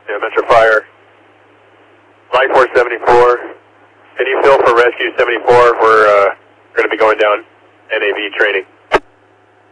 Yeah, Metro Fire. Light Force 74. Can you fill for Rescue 74? We're going to be going down NAV training.